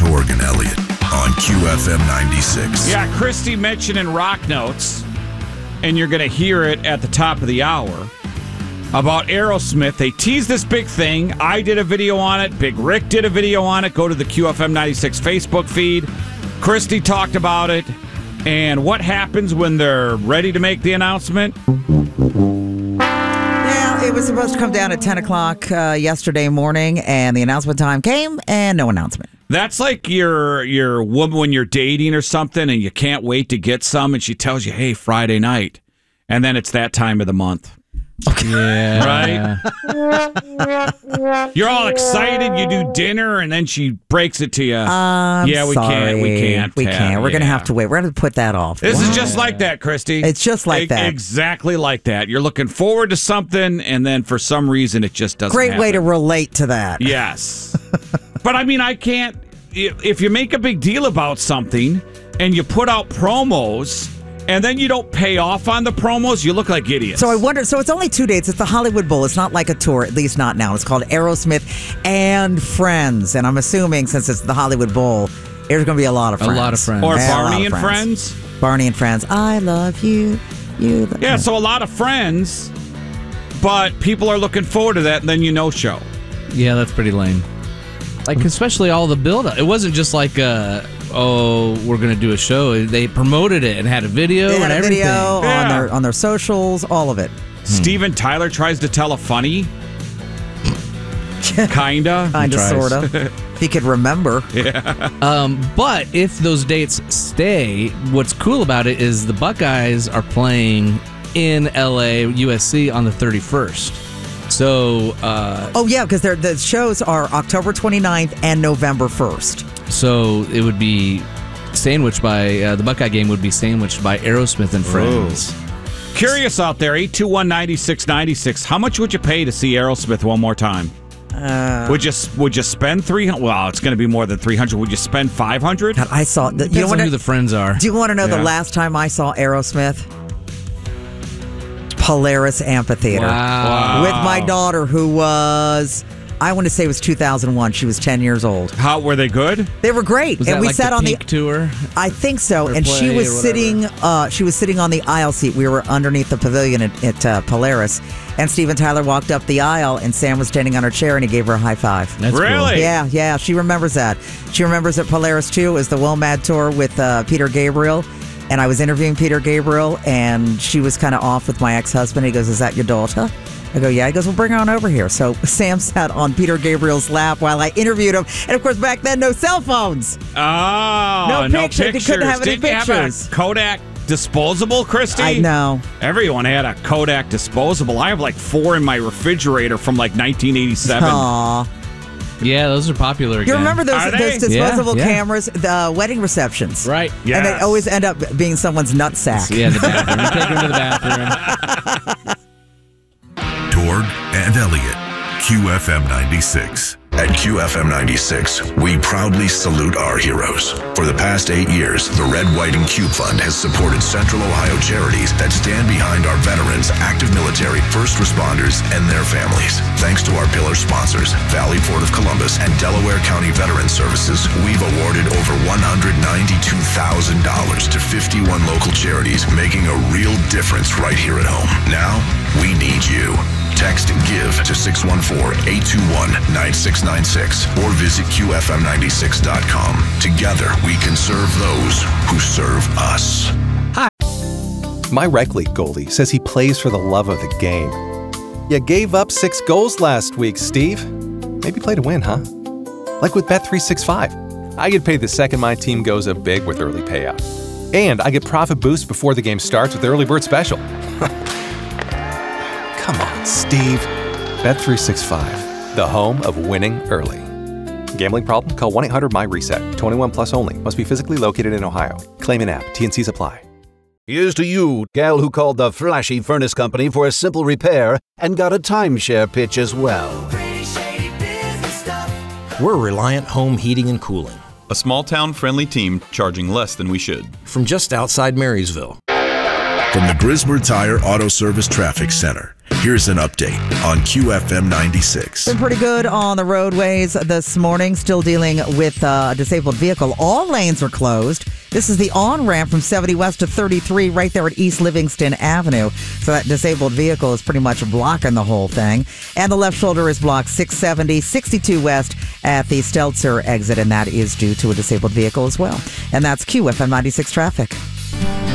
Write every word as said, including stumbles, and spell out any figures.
Torg and Elliott on Q F M ninety-six. Yeah, Christy mentioned in Rock Notes, and you're going to hear it at the top of the hour, about Aerosmith. They teased this big thing. I did a video on it. Big Rick did a video on it. Go to the Q F M ninety-six Facebook feed. Christy talked about it. And what happens when they're ready to make the announcement? Yeah, it was supposed to come down at ten o'clock uh, yesterday morning, and the announcement time came, and no announcement. That's like your your woman when you're dating or something, and you can't wait to get some, and she tells you, hey, Friday night. And then it's that time of the month. Okay. Yeah. Right? You're all excited. You do dinner, and then she breaks it to you. I'm yeah, we sorry. can't. We can't. We have, can't. We're yeah. going to have to wait. We're going to put that off. This wow. is just like that, Christy. It's just like e- that. Exactly like that. You're looking forward to something, and then for some reason, it just doesn't Great happen. way to relate to that. Yes. But, I mean, I can't... If you make a big deal about something, and you put out promos... And then you don't pay off on the promos, you look like idiots. So I wonder, so it's only two dates. It's the Hollywood Bowl. It's not like a tour, at least not now. It's called Aerosmith and Friends. And I'm assuming since it's the Hollywood Bowl, there's going to be a lot of friends. A lot of friends. Or Yeah, Barney and friends. friends. Barney and Friends. I love you. You. Love Yeah, so a lot of friends, but people are looking forward to that, and then you no-show. Yeah, that's pretty lame. Like, especially all the build-up. It wasn't just like, uh, oh, we're going to do a show. They promoted it and had a video They had and a everything. video Yeah. on their on their socials, all of it. Steven Tyler tries to tell a funny. Kinda. Kind of, tries. sort of. If he could remember. Um, but if those dates stay, what's cool about it is the Buckeyes are playing in L A, U S C on the thirty-first. So, uh, Oh, yeah, because the shows are October twenty-ninth and November first. so it would be sandwiched by uh, the Buckeye game would be sandwiched by Aerosmith and Friends. Curious out there, eight two one, nine six nine six. How much would you pay to see Aerosmith one more time? Uh, would you would you spend three hundred? Well, it's going to be more than three hundred. Would you spend five hundred? God, I saw. The, Depends you know on what who I- the friends are. Do you want to know Yeah. the last time I saw Aerosmith? Polaris Amphitheater. Wow. With my daughter, who was, I want to say it was two thousand one. She was ten years old. How were they good? They were great. Was and that we like sat the on Pink the tour? I think so. Or And she play was or whatever. sitting uh, she was sitting on the aisle seat. We were underneath the pavilion at, at uh, Polaris. And Steven Tyler walked up the aisle, and Sam was standing on her chair, and he gave her a high five. That's Really? cool. Yeah, yeah, she remembers that. She remembers that Polaris too is the WOMAD tour with uh, Peter Gabriel. And I was interviewing Peter Gabriel, and she was kind of off with my ex-husband. He goes, "Is that your daughter?" I go, "Yeah." He goes, "Well, bring her on over here." So Sam sat on Peter Gabriel's lap while I interviewed him. And of course, back then, no cell phones. Oh, No no pictures. They pictures. couldn't have any Didn't you pictures. have a Kodak disposable, Christy? I know. Everyone had a Kodak disposable. I have like four in my refrigerator from like nineteen eighty-seven. Aw. Yeah, those are popular again. You remember those, Are those they? disposable Yeah, yeah. cameras, the wedding receptions? Right. Yes. And they always end up being someone's nutsack. Yeah, the bathroom. You take them to the bathroom. Torg and Elliott, Q F M ninety-six. At Q F M ninety-six, we proudly salute our heroes. For the past eight years, the Red, White, and Cube Fund has supported Central Ohio charities that stand behind our veterans, active military, first responders, and their families. Thanks to our pillar sponsors, Valley Port of Columbus and Delaware County Veteran Services, we've awarded over one hundred ninety-two thousand dollars to fifty-one local charities, making a real difference right here at home. Now, we need you. Text GIVE to six one four, eight two one, nine six nine six or visit Q F M ninety-six dot com. Together, we can serve those who serve us. My rec league goalie says he plays for the love of the game. You gave up six goals last week, Steve. Maybe play to win, huh? Like with Bet three sixty-five. I get paid the second my team goes up big with early payout. And I get profit boost before the game starts with Early Bird Special. Come on, Steve. Bet three sixty-five, the home of winning early. Gambling problem? Call one eight hundred my reset. twenty-one plus only. Must be physically located in Ohio. Claim in app. T N Cs apply. Here's to you, gal who called the flashy furnace company for a simple repair and got a timeshare pitch as well. We're Reliant Home Heating and Cooling. A small-town friendly team charging less than we should. From just outside Marysville. From the Grismer Tire Auto Service Traffic Center, Here's an update on Q F M ninety-six. Been pretty good on the roadways this morning. Still dealing with a disabled vehicle. All lanes are closed. This is the on-ramp from seventy West to thirty-three right there at East Livingston Avenue. So that disabled vehicle is pretty much blocking the whole thing. And the left shoulder is blocked six seventy, sixty-two West at the Stelzer exit, and that is due to a disabled vehicle as well. And that's Q F M ninety-six traffic.